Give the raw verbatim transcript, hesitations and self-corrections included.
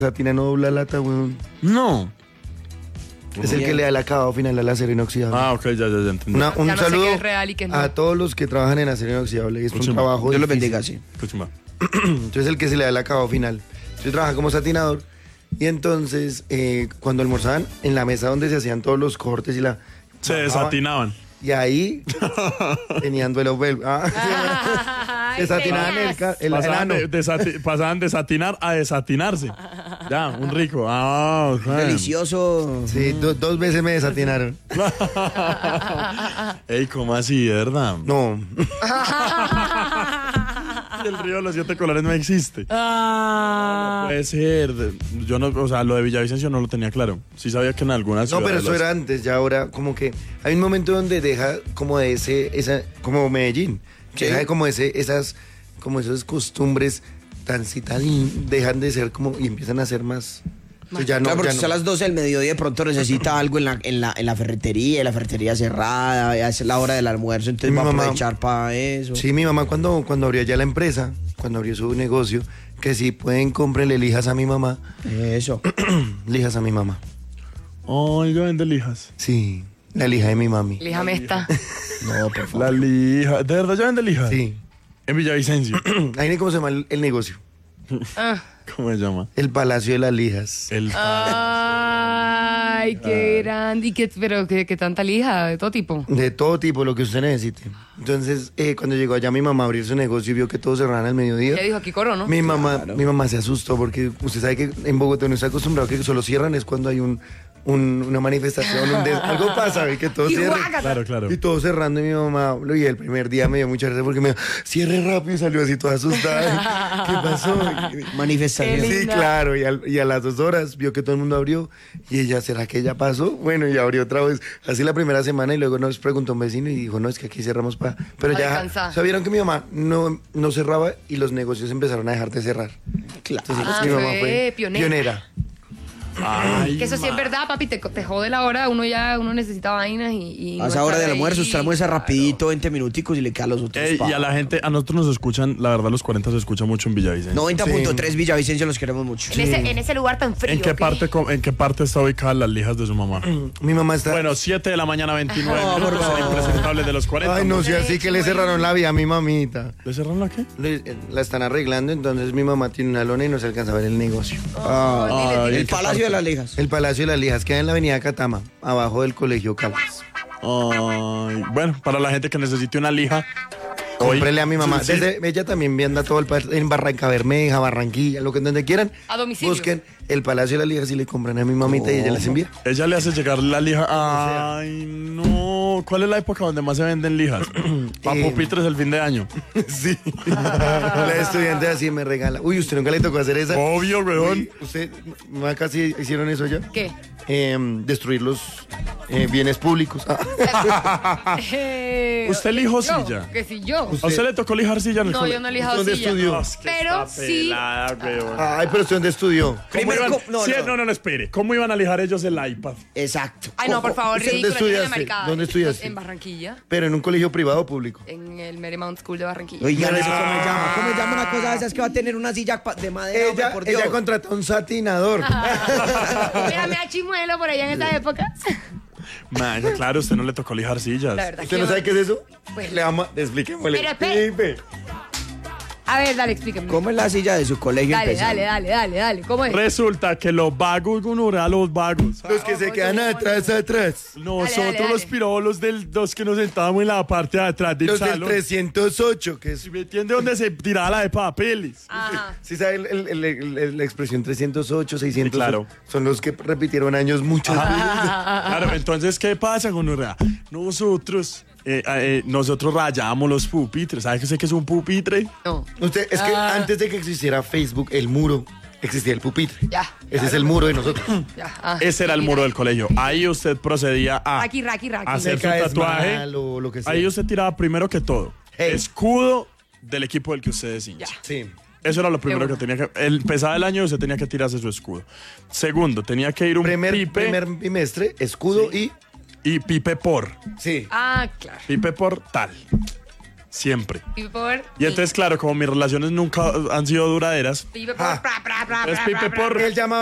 Satina no dobla lata, weón. No. Es el que le da el acabado final al acero inoxidable. Ah, ok, ya, ya, ya entendí. Una, un Ya no sé saludo qué es real y qué no. a todos los que trabajan en acero inoxidable. Es un Muchísimo. trabajo Dios los difícil. bendiga, sí. Escucha, Entonces el que se le da el acabado final. Yo trabajaba como satinador y entonces eh, cuando almorzaban en la mesa donde se hacían todos los cortes y la... se bajaban, desatinaban. Y ahí tenían duelo belga. Ah, Ay, desatinaban el, ca- el Pasaban enano. de, desati- pasaban de satinar a desatinarse. Ya, un rico. Ah, ok. Delicioso. Sí, do- dos veces me desatinaron. Ey, ¿cómo así, verdad? No. El río de los siete colores no existe. Ah. Puede ser. Yo no, o sea, lo de Villavicencio no lo tenía claro. Sí sabía que en algunas No, pero ciudades eso los- era antes, ya ahora como que hay un momento donde deja como de ese, esa, como Medellín, que Sí. deja de como ese, esas, como esas costumbres tan y tan dejan de ser como y empiezan a ser más. Pues ya no, claro, porque ya si no. a las doce del mediodía de pronto necesita algo en la, en la, en la ferretería, la ferretería cerrada, ya es la hora del almuerzo, entonces Mi va a mamá- aprovechar para eso. Sí, mi mamá cuando, cuando abrió ya la empresa, cuando abrió su negocio, que si pueden cómprenle lijas a mi mamá, Eso. lijas a mi mamá. Ay, yo vende lijas. Sí, la lija de mi mami. Líjame esta. No, por favor. La lija. ¿De verdad ya vende lijas? Sí. En Villavicencio. Ahí ni cómo se llama el, el negocio. Ah. ¿Cómo se llama? El Palacio de las Lijas. El... Ay, qué grande. ¿Y qué, pero qué, qué tanta lija? De todo tipo. De todo tipo, lo que usted necesite. Entonces, eh, cuando llegó allá mi mamá a abrir su negocio y vio que todos cerraban al mediodía, Ya dijo aquí coro, ¿no? mi mamá, mi mamá se asustó porque usted sabe que en Bogotá no está acostumbrado que solo cierran es cuando hay un, un- una manifestación, un des- algo pasa, y que todo Y cierre. guácata. Claro, claro. Y todo cerrando y mi mamá, lo y el primer día me dio mucha risa porque me dijo, cierre rápido y salió así toda asustada. ¿Qué pasó? Manifestación. Qué Sí, linda. claro, y, al- y a las dos horas vio que todo el mundo abrió y ella, ¿será que ya pasó? Bueno, y abrió otra vez, así la primera semana y luego nos preguntó un vecino y dijo, no, es que aquí cerramos para... Pero ya Alcanza. sabieron que mi mamá no, no cerraba y los negocios empezaron a dejar de cerrar. Claro. Entonces Ah, mi mamá fue fue pionera. pionera. Ay, Que eso sí es verdad, papi, te, te jode la hora, uno ya uno necesita vainas y... y A no esa hora estar del ahí, almuerzo, usted almuerza claro. rapidito, veinte minuticos y le queda a los otros. Ey, pa. y a la gente, a nosotros nos escuchan, la verdad, los cuarenta se escucha mucho en Villavicencio. noventa punto tres Villavicencio los queremos mucho. En, ese, en ese lugar tan frío. ¿En qué, ¿ok? parte, co- ¿En qué parte está ubicada las lijas de su mamá? Mi mamá está... Bueno, siete de la mañana, veintinueve No, minutos, por favor. el impresentable de los cuarenta. Ay, no sé, así que le cerraron la vía a mi mamita. ¿Le cerraron la qué? Le- la están arreglando, entonces mi mamá tiene una lona y no se alcanza a ver el negocio. Ah, dile, dile. el Palacio de las Lijas. El Palacio de las Lijas queda en la avenida Catama, abajo del Colegio Caldas. Ay, bueno, para la gente que necesite una lija. hoy- Cómprele a mi mamá. Sí, sí. Desde- ella también venda todo el pa- en Barranca Bermeja, Barranquilla, lo que donde quieran. A domicilio. Busquen el Palacio de las Lijas y le compran a mi mamita y ella les envía. Ella le hace llegar la lija. Ay, no. ¿Cuál es la época donde más se venden lijas? Para Eh, pupitres el fin de año. Sí. La estudiante así me regala. Uy, ¿usted nunca le tocó hacer esa? Obvio, weón. Uy, ¿usted, mamá, casi hicieron eso ya? ¿Qué? Eh, destruir los eh, bienes públicos. Ah. Eh, ¿Usted lijó yo, silla? Que si yo. ¿A usted le tocó lijar silla en el No, colegio? yo no he lijado ¿Dónde silla. estudió? Es que Pero está sí. pelada, weón. Ay, pero ¿usted dónde estudió? ¿Cómo Primero, iban- co- no, Sí, no. no, no, no, espere. ¿Cómo iban a lijar ellos el iPad? Exacto. Ay, no, por favor, ¿Dónde ridículo. estudiaste? niña maricada. ¿Dónde estudiaste? En Barranquilla, ¿Pero en un colegio privado o público? en el Marymount School de Barranquilla. Oigan, ¿eso cómo se llama? ¿Cómo se llama una cosa de esas que va a tener una silla pa- de madera? hombre, Ella, por Dios? ella contrató a un satinador. Mira, me da chimuelo por allá en esa época. Man, claro, usted no le tocó lijar sillas. La verdad. ¿Usted que no sabe qué es eso? Pues- Le vamos, expliquémosle. Pero, espere. Pipe. A ver, dale, explícame. ¿Cómo es la silla de su colegio? Dale, empezando? dale, dale, dale, dale. ¿Cómo es? Resulta que los vagos, gunura, los vagos. Los que se quedan atrás, atrás. Nosotros Dale, dale, los dale. pirolos del, los que nos sentábamos en la parte de atrás del Los del salón. trescientos ocho, que es... ¿Sí me entiende dónde se tiraba la de papeles? Ajá. ¿Sí sabe el- el- el- el- el- la expresión trescientos ocho, seiscientos? Sí, claro. Son los que repitieron años muchas veces. Claro, entonces, ¿qué pasa con Urrea? Nosotros, eh, eh, nosotros rayamos los pupitres. ¿Sabe qué sé que es un pupitre? No. Usted, es que Ah. antes de que existiera Facebook, el muro, existía el pupitre. Ya. Ese es el muro de nosotros. Ya. Ah. Ese era el muro del colegio. Ahí usted procedía a Raki, raki, raki. hacer su Me caes tatuaje. mal o lo que sea. Ahí usted tiraba primero que todo. Hey. Escudo del equipo del que usted es hincha. Ya. Sí. Eso era lo primero Qué que tenía que... El empezaba el año usted tenía que tirarse su escudo. Segundo, tenía que ir un Primer, pipe primer bimestre, escudo y... y pipe por. Sí. Ah, claro. Pipe por tal. Siempre. Pipe por. Y entonces, claro, como mis relaciones nunca han sido duraderas, Pipe por. Ah. pra, pra, pra, es pra, pipe pra, pra. por... Él llama